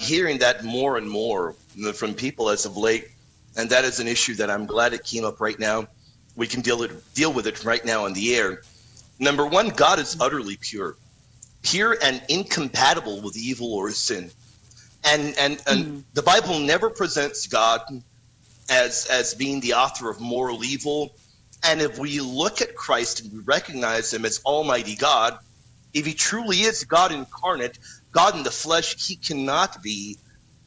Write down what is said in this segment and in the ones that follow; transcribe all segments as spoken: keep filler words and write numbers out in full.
hearing that more and more from people as of late, and that is an issue that I'm glad it came up right now. We can deal it, deal with it right now on the air. Number one, God is utterly pure, pure and incompatible with evil or sin. And and, and mm. the Bible never presents God as as being the author of moral evil. And if we look at Christ and we recognize him as Almighty God, if he truly is God incarnate, God in the flesh, he cannot be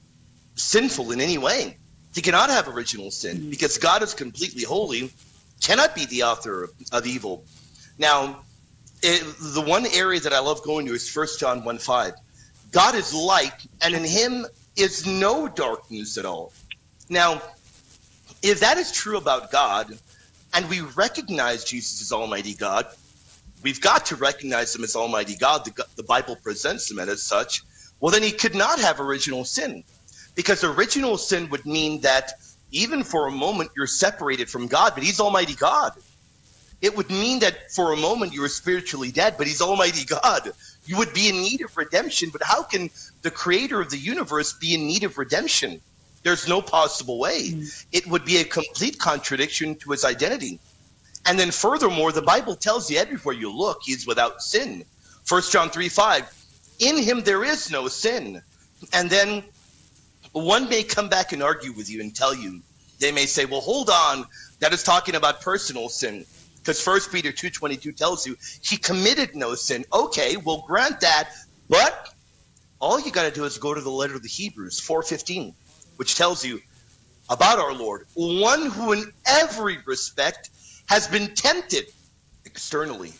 sinful in any way. He cannot have original sin mm. because God is completely holy, cannot be the author of, of evil. Now, it, the one area that I love going to is First John one five. God is light, and in him is no darkness at all. Now, if that is true about God, and we recognize Jesus as Almighty God, we've got to recognize him as Almighty God. The, the Bible presents him as such. Well, then he could not have original sin, because original sin would mean that even for a moment you're separated from God, but he's Almighty God. It would mean that for a moment you were spiritually dead, but he's Almighty God. You would be in need of redemption, but how can the creator of the universe be in need of redemption? There's no possible way. Mm. It would be a complete contradiction to his identity. And then furthermore, the Bible tells you everywhere you look, he's without sin. First John three five, in him there is no sin. And then one may come back and argue with you and tell you, they may say, well, hold on, that is talking about personal sin. Because First Peter two twenty-two tells you he committed no sin. Okay, we'll grant that, but all you got to do is go to the letter of the Hebrews, four fifteen, which tells you about our Lord, one who in every respect has been tempted externally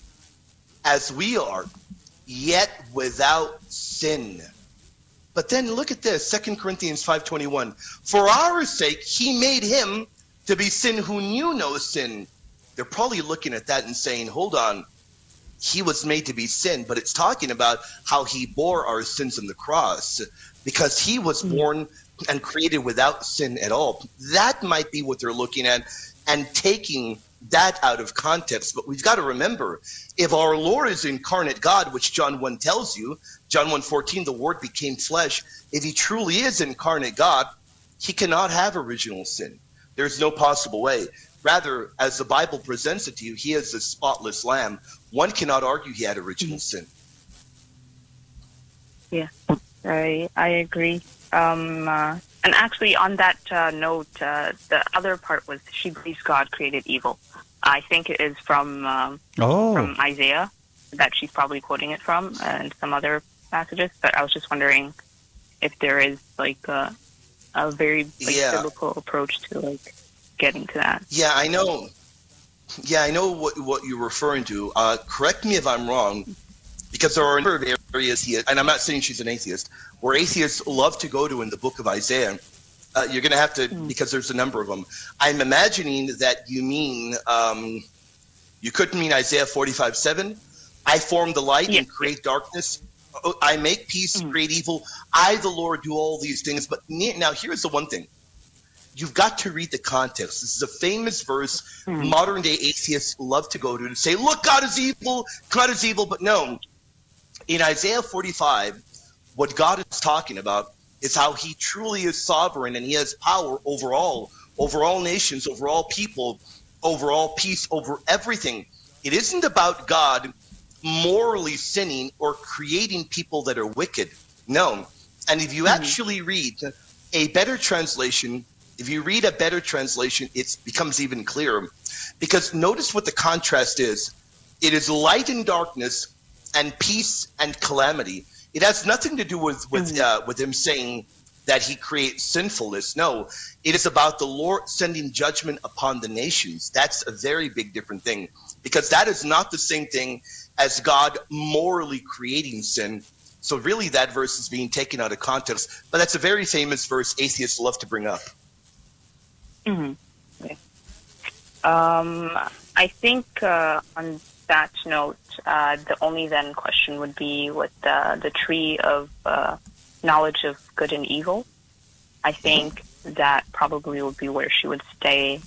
as we are, yet without sin. But then look at this, Second Corinthians five twenty-one. For our sake, he made him to be sin who knew no sin. They're probably looking at that and saying, hold on, he was made to be sin, but it's talking about how he bore our sins on the cross because he was born and created without sin at all. That might be what they're looking at and taking that out of context. But we've got to remember, if our Lord is incarnate God, which John one tells you, John one fourteen, the Word became flesh, if he truly is incarnate God, he cannot have original sin. There's no possible way. Rather, as the Bible presents it to you, he is a spotless lamb. One cannot argue he had original sin. Yeah, I I agree. Um, uh, and actually, on that uh, note, uh, the other part was she believes God created evil. I think it is from um, oh. from Isaiah that she's probably quoting it from, and some other passages. But I was just wondering if there is like a, a very like, yeah. biblical approach to like. Getting to that. Yeah, I know. Yeah, I know what what you're referring to. Uh, correct me if I'm wrong, because there are a number of areas here, and I'm not saying she's an atheist, where atheists love to go to in the book of Isaiah. Uh, you're going to have to, mm. because there's a number of them. I'm imagining that you mean, um, you couldn't mean Isaiah forty-five seven. I form the light yeah. and create darkness. I make peace, mm. create evil. I, the Lord, do all these things. But now here's the one thing. You've got to read the context. This is a famous verse mm. modern-day atheists love to go to and say, look, God is evil, God is evil. But no, in Isaiah forty-five, what God is talking about is how he truly is sovereign and he has power over all, over all nations, over all people, over all peace, over everything. It isn't about God morally sinning or creating people that are wicked. No. And if you mm. actually read a better translation, If you read a better translation, it becomes even clearer. Because notice what the contrast is. It is light and darkness and peace and calamity. It has nothing to do with, with, uh, with him saying that he creates sinfulness. No, it is about the Lord sending judgment upon the nations. That's a very big different thing. Because that is not the same thing as God morally creating sin. So really that verse is being taken out of context. But that's a very famous verse atheists love to bring up. Mm-hmm. Okay. Um, I think uh, on that note, uh, the only then question would be with the, the tree of uh, knowledge of good and evil. I think mm-hmm. that probably would be where she would stay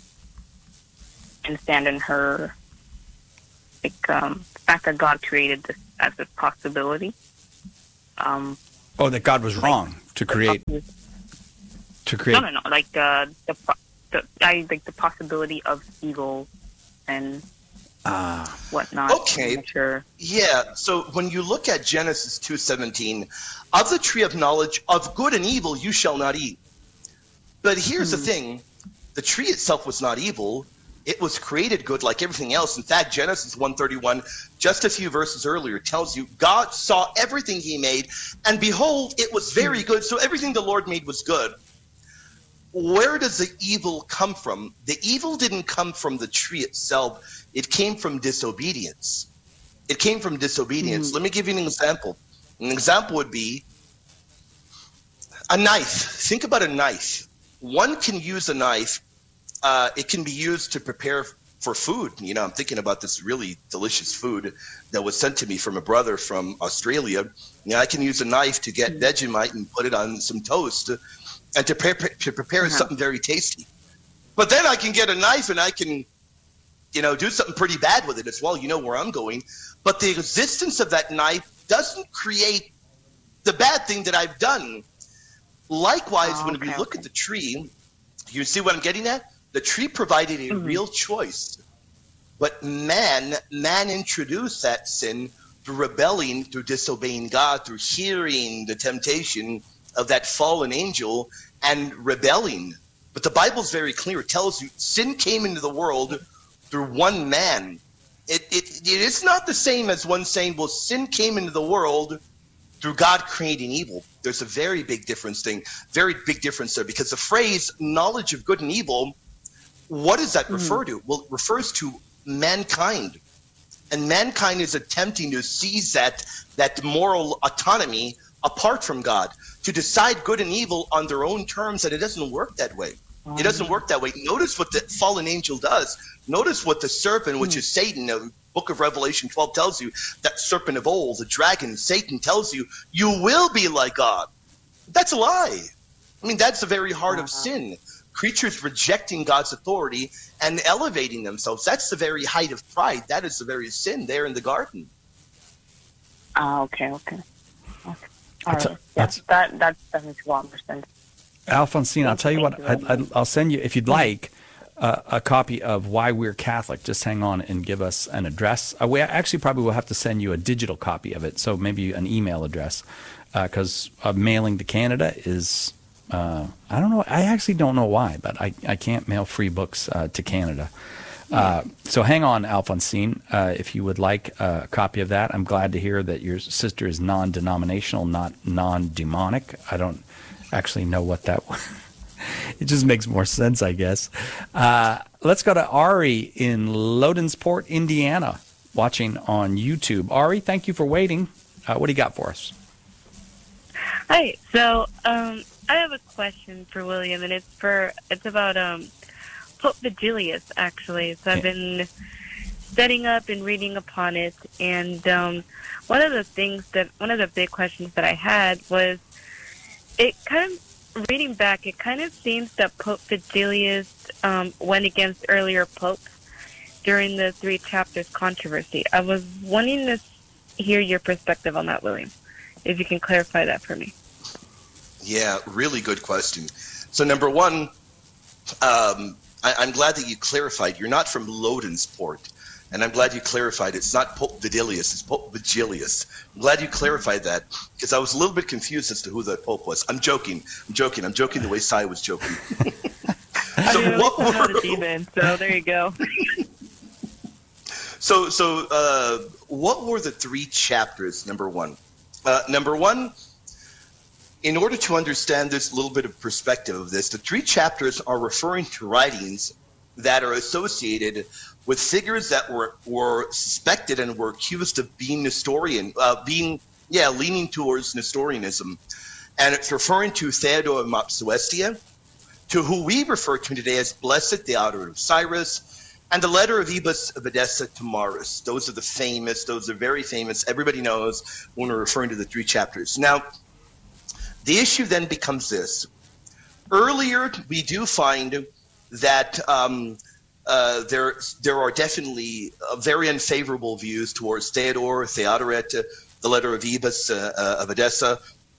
and stand in her like um, the fact that God created this as a possibility. Um, oh, that God was like, wrong. to create to create. No, no, no. Like uh, the the I like the possibility of evil and Ah. whatnot. Okay. Sure. Yeah, so when you look at Genesis two seventeen, of the tree of knowledge of good and evil you shall not eat. But here's Hmm. the thing, the tree itself was not evil. It was created good like everything else. In fact, Genesis one thirty-one, just a few verses earlier, tells you God saw everything he made, and behold, it was very good. So everything the Lord made was good. Where does the evil come from? The evil didn't come from the tree itself. It came from disobedience. It came from disobedience. Mm. Let me give you an example. An example would be a knife. Think about a knife. One can use a knife. Uh, it can be used to prepare for food. You know, I'm thinking about this really delicious food that was sent to me from a brother from Australia. You know, I can use a knife to get Vegemite and put it on some toast and to, pre- to prepare Uh-huh. something very tasty. But then I can get a knife and I can, you know, do something pretty bad with it as well. You know where I'm going. But the existence of that knife doesn't create the bad thing that I've done. Likewise, Oh, when we okay, look okay. at the tree, you see what I'm getting at? The tree provided a Mhm. real choice. But man, man introduced that sin through rebelling, through disobeying God, through hearing the temptation of that fallen angel and rebelling. But the Bible's very clear. It tells you sin came into the world through one man. It, it, it is not the same as one saying, well, sin came into the world through God creating evil. There's a very big difference thing, very big difference there, because the phrase knowledge of good and evil, what does that refer to? Well, it refers to mankind. And mankind is attempting to seize that, that moral autonomy apart from God, to decide good and evil on their own terms, and it doesn't work that way. It doesn't work that way. Notice what the fallen angel does. Notice what the serpent, which is Satan, the book of Revelation twelve tells you, that serpent of old, the dragon, Satan tells you, you will be like God. That's a lie. I mean, that's the very heart of sin. Creatures rejecting God's authority and elevating themselves. That's the very height of pride. That is the very sin there in the garden. Ah, okay, okay. okay. All That's a- right. Yeah, that's- that that that makes a lot more sense. Alphonsine, I'll tell you what, Thank you I, I, I'll send you, if you'd like, uh, a copy of Why We're Catholic. Just hang on and give us an address. Uh, we actually probably will have to send you a digital copy of it, so maybe an email address, because uh, mailing to Canada is, uh, I don't know, I actually don't know why, but I, I can't mail free books uh, to Canada. Uh, so hang on, Alphonsine, uh, if you would like a copy of that. I'm glad to hear that your sister is non-denominational, not non-demonic. I don't actually know what that was. It just makes more sense, I guess. Uh, let's go to Ari in Lodensport, Indiana, watching on YouTube. Ari, thank you for waiting. Uh, what do you got for us? Hi. So um, I have a question for William, and it's for it's about um, Pope Vigilius, actually. So I've been studying up and reading upon it, and um, one of the things that one of the big questions that I had was, it kind of reading back, it kind of seems that Pope Vigilius um, went against earlier popes during the three chapters controversy. I was wanting to hear your perspective on that, William, if you can clarify that for me. Yeah, really good question. So number one, um, I, I'm glad that you clarified. You're not from Lodensport, and I'm glad you clarified. It's not Pope Vigilius, it's Pope Vigilius. I'm glad you clarified that, because I was a little bit confused as to who that Pope was. I'm joking. I'm joking. I'm joking the way Sai was joking. So I what I'm not were- a demon, so there you go. So, so uh, what were the three chapters, number one? Uh, number one, in order to understand this little bit of perspective of this, the three chapters are referring to writings that are associated with figures that were, were suspected and were accused of being Nestorian, uh, being, yeah, leaning towards Nestorianism. And it's referring to Theodore of Mopsuestia, to who we refer to today as Blessed Theodore of Cyrus, and the letter of Ebus of Edessa to Maurus. Those are the famous, those are very famous. Everybody knows when we're referring to the three chapters. Now, the issue then becomes this. Earlier, we do find that um, uh, there, there are definitely uh, very unfavorable views towards Theodore, Theodoret, uh, the letter of Ebus uh, uh, of Edessa.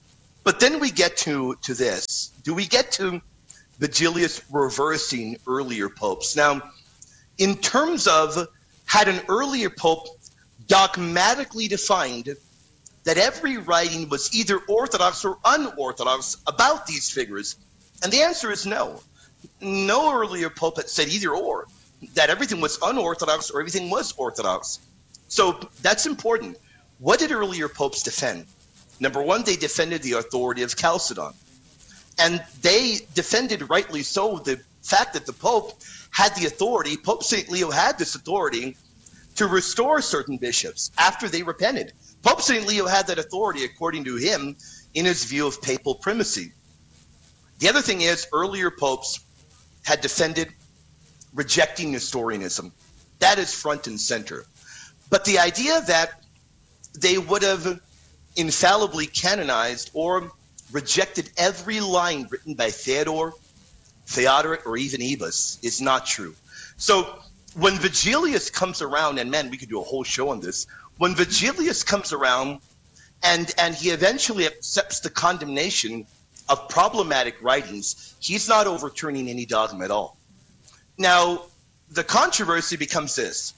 But then we get to, to this. Do we get to Vigilius reversing earlier popes? Now, in terms of had an earlier pope dogmatically defined that every writing was either orthodox or unorthodox about these figures? And the answer is no. No earlier pope had said either or, that everything was unorthodox or everything was orthodox. So that's important. What did earlier popes defend? Number one, they defended the authority of Chalcedon. And they defended, rightly so, the fact that the Pope had the authority, Pope Saint Leo had this authority to restore certain bishops after they repented. Pope Saint Leo had that authority, according to him, in his view of papal primacy. The other thing is, earlier popes had defended rejecting Nestorianism. That is front and center. But the idea that they would have infallibly canonized or rejected every line written by Theodore, Theodoret, or even Ebus is not true. So when Vigilius comes around, and man, we could do a whole show on this, when Vigilius comes around and, and he eventually accepts the condemnation of problematic writings, he's not overturning any dogma at all. Now, the controversy becomes this.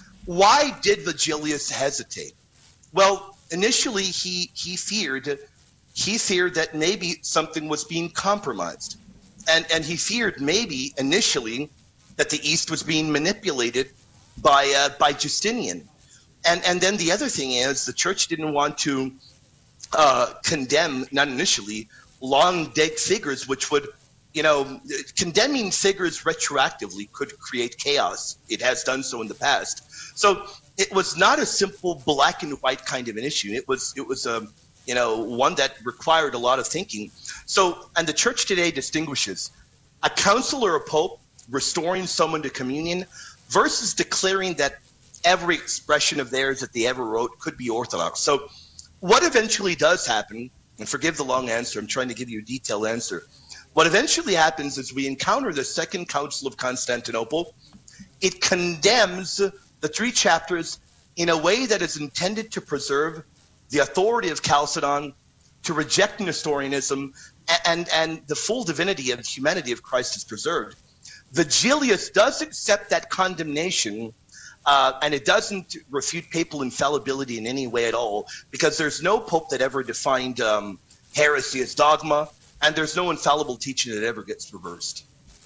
Why did Vigilius hesitate? Well, initially he, he feared he feared that maybe something was being compromised. And, and he feared maybe initially that the East was being manipulated by uh, by Justinian. And, and then the other thing is the church didn't want to uh, condemn, not initially, long dead figures, which would, you know, condemning figures retroactively could create chaos. It has done so in the past. So it was not a simple black and white kind of an issue. It was it was a you know one that required a lot of thinking. So, and the church today distinguishes a council or a pope restoring someone to communion versus declaring that every expression of theirs that they ever wrote could be orthodox. So what eventually does happen, and forgive the long answer, I'm trying to give you a detailed answer. What eventually happens is we encounter the Second Council of Constantinople. It condemns the three chapters in a way that is intended to preserve the authority of Chalcedon, to reject Nestorianism, and, and the full divinity and humanity of Christ is preserved. Vigilius does accept that condemnation, uh, and it doesn't refute papal infallibility in any way at all, because there's no pope that ever defined um, heresy as dogma, and there's no infallible teaching that ever gets reversed.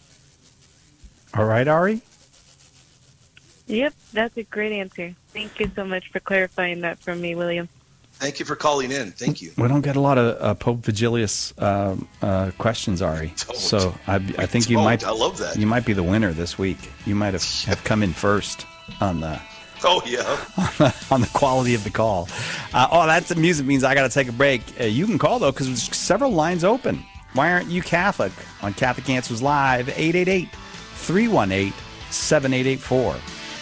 All right, Ari? Yep, that's a great answer. Thank you so much for clarifying that for me, William. Thank you for calling in. Thank you. We don't get a lot of uh, Pope Vigilius um, uh, questions, Ari. Don't. So I, I think Don't. you might. I love that. You might be the winner this week. You might have, have come in first on the. Oh yeah. on the quality of the call. Uh, oh, that's music means I got to take a break. Uh, you can call though because there's several lines open. Why aren't you Catholic? On Catholic Answers Live, eight eight eight, three one eight, seven eight eight four.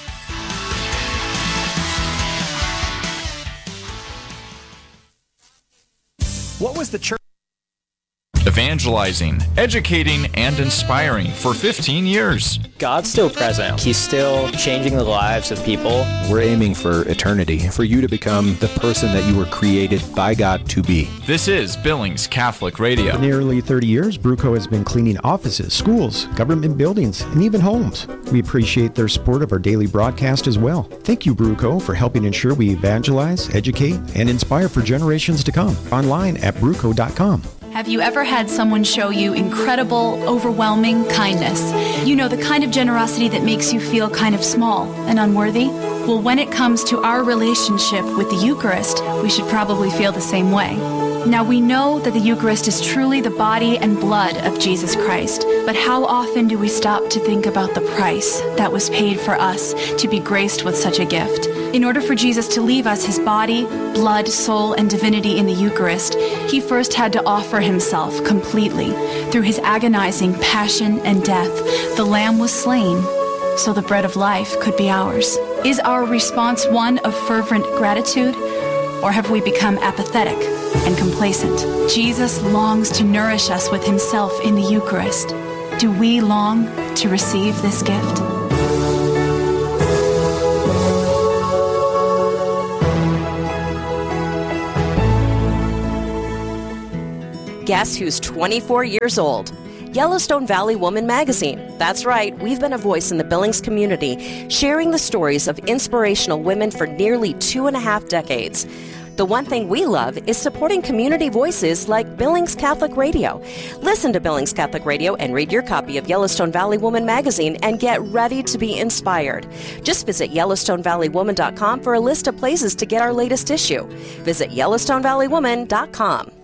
What was the church? Evangelizing, educating, and inspiring for fifteen years. God's still present. He's still changing the lives of people. We're aiming for eternity, for you to become the person that you were created by God to be. This is Billings Catholic Radio. For nearly thirty years, Bruco has been cleaning offices, schools, government buildings, and even homes. We appreciate their support of our daily broadcast as well. Thank you, Bruco, for helping ensure we evangelize, educate, and inspire for generations to come. Online at bruco dot com. Have you ever had someone show you incredible, overwhelming kindness? You know, the kind of generosity that makes you feel kind of small and unworthy? Well, when it comes to our relationship with the Eucharist, we should probably feel the same way. Now, we know that the Eucharist is truly the body and blood of Jesus Christ, but how often do we stop to think about the price that was paid for us to be graced with such a gift? In order for Jesus to leave us his body, blood, soul, and divinity in the Eucharist, he first had to offer himself completely. Through his agonizing passion and death, the Lamb was slain so the bread of life could be ours. Is our response one of fervent gratitude, or have we become apathetic and complacent? Jesus longs to nourish us with himself in the Eucharist. Do we long to receive this gift? Guess who's twenty-four years old? Yellowstone Valley Woman Magazine. That's right, we've been a voice in the Billings community, sharing the stories of inspirational women for nearly two and a half decades. The one thing we love is supporting community voices like Billings Catholic Radio. Listen to Billings Catholic Radio and read your copy of Yellowstone Valley Woman Magazine and get ready to be inspired. Just visit Yellowstone Valley Woman dot com for a list of places to get our latest issue. Visit Yellowstone Valley Woman dot com.